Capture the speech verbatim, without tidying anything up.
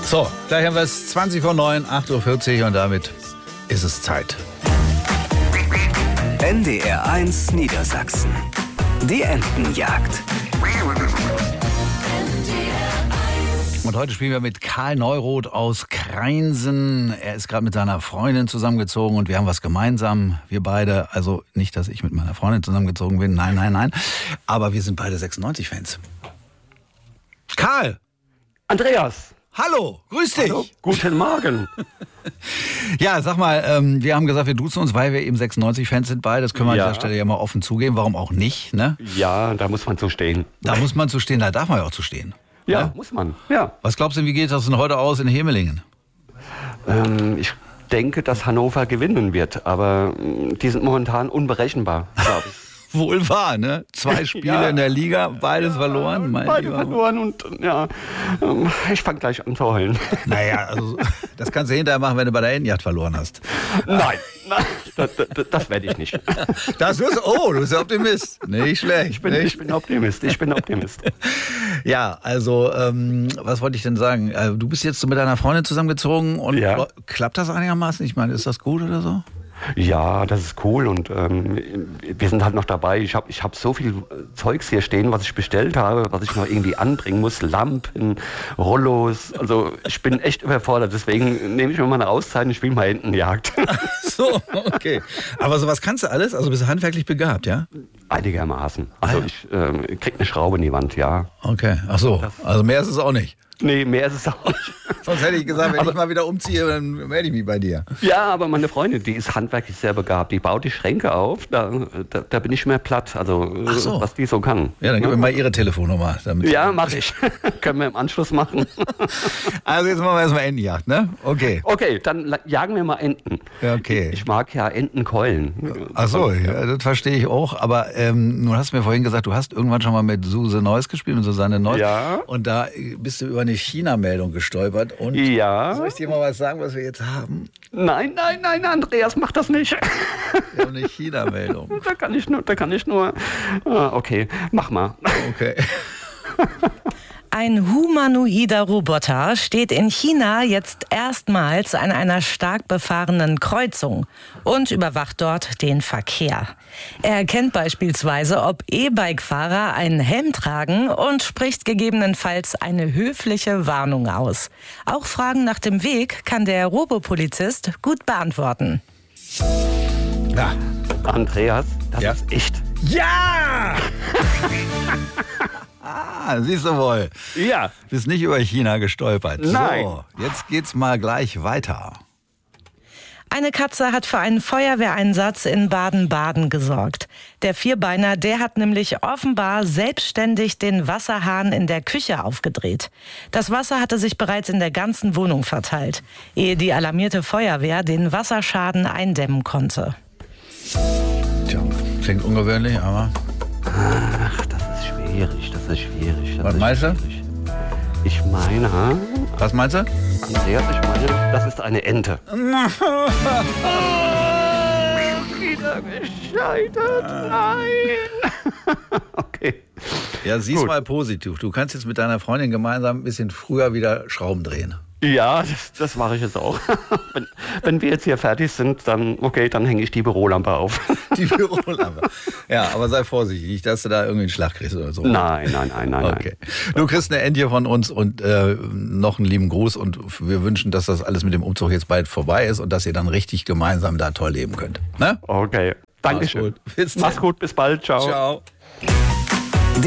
So, gleich haben wir es zwanzig vor neun, acht Uhr vierzig und damit ist es Zeit. N D R eins Niedersachsen. Die Entenjagd. Und heute spielen wir mit Karl Neuroth aus Kreinsen. Er ist gerade mit seiner Freundin zusammengezogen und wir haben was gemeinsam, wir beide. Also nicht, dass ich mit meiner Freundin zusammengezogen bin, nein, nein, nein. Aber wir sind beide sechsundneunzig-Fans. Karl! Andreas! Hallo, grüß dich! Hallo, guten Morgen! Ja, sag mal, ähm, wir haben gesagt, wir duzen uns, weil wir eben sechsundneunzig-Fans sind beide. Das können wir Ja. an dieser Stelle ja mal offen zugeben. Warum auch nicht, ne? Ja, da muss man zu stehen. Da muss man zu stehen, da darf man ja auch zu stehen. Ja, Ja? muss man. Ja. Was glaubst du, wie geht das denn heute aus in Hemelingen? Ähm, ich denke, dass Hannover gewinnen wird, aber mh, die sind momentan unberechenbar, glaube ich. Wohl wahr, ne? Zwei Spiele Ja. in der Liga, beides verloren. Mein Beide lieber. verloren und ja, ähm, ich fange gleich an zu heulen. Naja, also, das kannst du hinterher machen, wenn du bei der Entenjagd verloren hast. Nein, nein, das, das, das werde ich nicht. Das wirst, oh, du bist ja Optimist. Nicht schlecht. Ich bin, nicht ich bin Optimist, ich bin Optimist. Ja, also, ähm, was wollte ich denn sagen? Also, du bist jetzt so mit deiner Freundin zusammengezogen und Ja. klappt das einigermaßen? Ich meine, ist das gut oder so? Ja, das ist cool und ähm, wir sind halt noch dabei. Ich habe ich hab so viel Zeugs hier stehen, was ich bestellt habe, was ich noch irgendwie anbringen muss. Lampen, Rollos. Also ich bin echt überfordert. Deswegen nehme ich mir mal eine Auszeit und spiele mal Entenjagd. So, okay. Aber sowas kannst du alles? Also bist du handwerklich begabt, ja? Einigermaßen. Also Ah, ja. ich ähm, krieg eine Schraube in die Wand, ja. Okay, ach so. Also mehr ist es auch nicht. Nee, mehr ist es auch nicht. Sonst hätte ich gesagt, wenn ich mal wieder umziehe, dann melde ich mich bei dir. Ja, aber meine Freundin, die ist handwerklich sehr begabt. Die baut die Schränke auf. Da, da, da bin ich mehr platt. Also Ach so. was die so kann. Ja, dann gib mir mal ihre Telefonnummer. Damit Ja, mache ich. Können wir im Anschluss machen. Also jetzt machen wir erstmal Entenjagd, ne? Okay. Okay, dann la- jagen wir mal Enten. Ja, okay. Ich mag ja Entenkeulen. Ach so, ja, das verstehe ich auch. Aber ähm, nun hast du mir vorhin gesagt, du hast irgendwann schon mal mit Suse Neuss gespielt, mit Susanne Neuss. Ja. Und da bist du über eine China-Meldung gestolpert. Und Ja. soll ich dir mal was sagen, was wir jetzt haben? Nein, nein, nein, Andreas, mach das nicht. Wir haben eine China-Meldung. Da kann ich nur, da kann ich nur. Ah, okay, mach mal. Okay. Ein humanoider Roboter steht in China jetzt erstmals an einer stark befahrenen Kreuzung und überwacht dort den Verkehr. Er erkennt beispielsweise, ob E-Bike-Fahrer einen Helm tragen und spricht gegebenenfalls eine höfliche Warnung aus. Auch Fragen nach dem Weg kann der Robopolizist gut beantworten. Na. Andreas, das Ja. ist echt. Ja! Ah, siehst du wohl. Ja. Bist nicht über China gestolpert. Nein. So, jetzt geht's mal gleich weiter. Eine Katze hat für einen Feuerwehreinsatz in Baden-Baden gesorgt. Der Vierbeiner, der hat nämlich offenbar selbstständig den Wasserhahn in der Küche aufgedreht. Das Wasser hatte sich bereits in der ganzen Wohnung verteilt, ehe die alarmierte Feuerwehr den Wasserschaden eindämmen konnte. Tja, klingt ungewöhnlich, aber... Ach, das ist schwierig, das ist schwierig. Das Was ist meinst du? schwierig. Ich meine, Was meinst du? Andreas, ich meine, das ist eine Ente. Wieder gescheitert, nein. Okay. Ja, sieh's Gut. mal positiv. Du kannst jetzt mit deiner Freundin gemeinsam ein bisschen früher wieder Schrauben drehen. Ja, das, das mache ich jetzt auch. wenn, wenn wir jetzt hier fertig sind, dann, okay, dann hänge ich die Bürolampe auf. Die Bürolampe. Ja, aber sei vorsichtig, nicht, dass du da irgendwie einen Schlag kriegst oder so. Nein, nein, nein, nein, Okay. Du kriegst eine Entje von uns und äh, noch einen lieben Gruß und wir wünschen, dass das alles mit dem Umzug jetzt bald vorbei ist und dass ihr dann richtig gemeinsam da toll leben könnt. Ne? nein. Okay, Dankeschön. Mach's gut. Bis dann. Mach's gut, bis bald, ciao. Ciao.